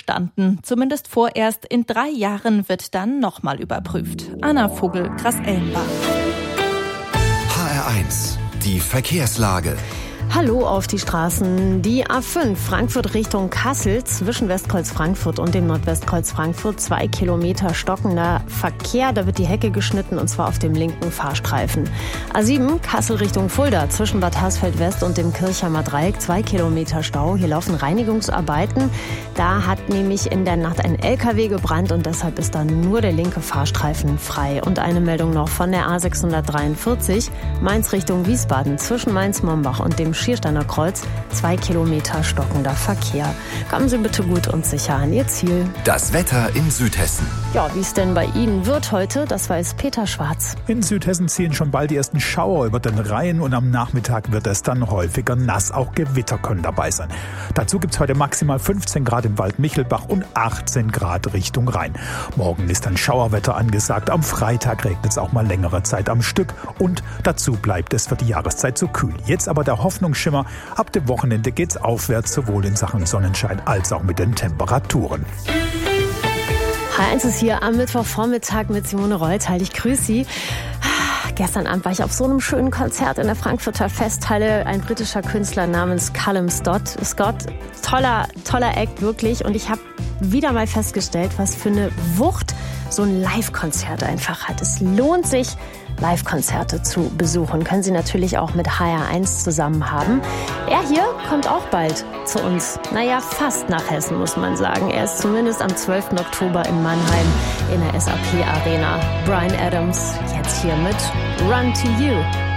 bestanden. Zumindest vorerst. In 3 Jahren wird dann nochmal überprüft. Anna Vogel, Gras-Ellenbach. HR1, die Verkehrslage. Hallo auf die Straßen. Die A5 Frankfurt Richtung Kassel zwischen Westkreuz Frankfurt und dem Nordwestkreuz Frankfurt 2 Kilometer stockender Verkehr. Da wird die Hecke geschnitten und zwar auf dem linken Fahrstreifen. A7 Kassel Richtung Fulda zwischen Bad Hersfeld West und dem Kirchheimer Dreieck 2 Kilometer Stau. Hier laufen Reinigungsarbeiten. Da hat nämlich in der Nacht ein LKW gebrannt und deshalb ist dann nur der linke Fahrstreifen frei. Und eine Meldung noch von der A643 Mainz Richtung Wiesbaden zwischen Mainz-Mombach und dem Schiersteiner Kreuz 2 Kilometer stockender Verkehr. Kommen Sie bitte gut und sicher an Ihr Ziel. Das Wetter in Südhessen. Ja, wie es denn bei Ihnen wird heute, das weiß Peter Schwarz. In Südhessen ziehen schon bald die ersten Schauer über den Rhein und am Nachmittag wird es dann häufiger nass. Auch Gewitter können dabei sein. Dazu gibt es heute maximal 15 Grad im Wald Michelbach und 18 Grad Richtung Rhein. Morgen ist dann Schauerwetter angesagt. Am Freitag regnet es auch mal längere Zeit am Stück und dazu bleibt es für die Jahreszeit zu kühl. Jetzt aber der Hoffnungsschimmer. Ab dem Wochenende geht's aufwärts, sowohl in Sachen Sonnenschein als auch mit den Temperaturen. H1 ist hier am Mittwochvormittag mit Simone Reuteil. Ich grüße Sie. Gestern Abend war ich auf so einem schönen Konzert in der Frankfurter Festhalle. Ein britischer Künstler namens Callum Scott. Toller Act, wirklich. Und ich habe wieder mal festgestellt, was für eine Wucht so ein Live-Konzert einfach hat. Es lohnt sich, Live-Konzerte zu besuchen. Können Sie natürlich auch mit HR1 zusammen haben. Er hier kommt auch bald zu uns. Naja, fast nach Hessen, muss man sagen. Er ist zumindest am 12. Oktober in Mannheim in der SAP Arena. Bryan Adams, jetzt hier mit Run to You.